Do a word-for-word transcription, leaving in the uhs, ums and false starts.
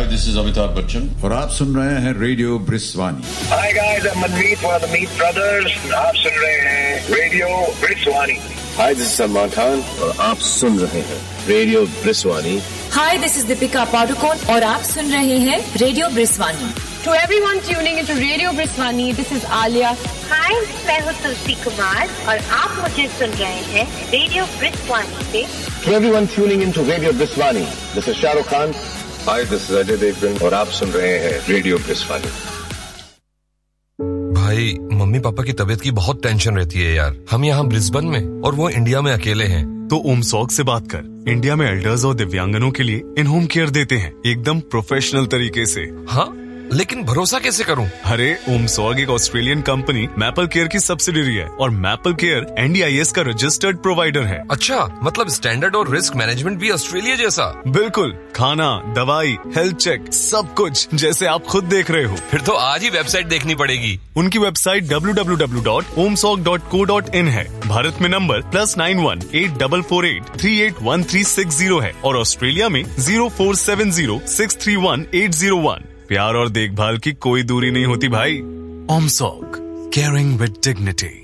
Hi, this is Amitabh Bachchan. और आप सुन रहे हैं radio ब्रिस्वानी. Hi guys, I'm Manmeet for the Meet Brothers. आप सुन रहे हैं radio ब्रिस्वानी. Hi, this is Salman Khan और आप सुन रहे हैं radio ब्रिस्वानी. Hi, this is Deepika Padukone और आप सुन रहे हैं radio ब्रिस्वानी. To everyone tuning into Radio Briswani, this is Alia. Hi, मैं हूँ तुलसी कुमार और आप मुझे सुन रहे हैं रेडियो ब्रिस्वानी से. To everyone tuning into Radio Briswani, this is Shah Rukh Khan. Hi, this is Ajay Devgan और आप सुन रहे हैं रेडियो ब्रिस्वानी. भाई, मम्मी पापा की तबीयत की बहुत टेंशन रहती है यार. हम यहाँ ब्रिस्बेन में और वो इंडिया में अकेले हैं. तो ओमसॉग से बात कर. इंडिया में एल्डर्स और दिव्यांगनों के लिए इन होम केयर देते हैं एकदम प्रोफेशनल तरीके से. हाँ, लेकिन भरोसा कैसे करूं? अरे ओमसॉग एक ऑस्ट्रेलियन कंपनी मैपल केयर की सब्सिडियरी है और maple care N D I S का रजिस्टर्ड प्रोवाइडर है. अच्छा, मतलब स्टैंडर्ड और रिस्क मैनेजमेंट भी ऑस्ट्रेलिया जैसा? बिल्कुल, खाना, दवाई, हेल्थ चेक, सब कुछ जैसे आप खुद देख रहे हो. फिर तो आज ही वेबसाइट देखनी पड़ेगी. उनकी website W W W dot ओमसॉग dot co dot in है. भारत में number plus nine one eight double four eight three eight one three six zero है और ऑस्ट्रेलिया में zero four seven zero six three one eight zero one. प्यार और देखभाल की कोई दूरी नहीं होती भाई. ओमसॉग, केयरिंग विद डिग्निटी.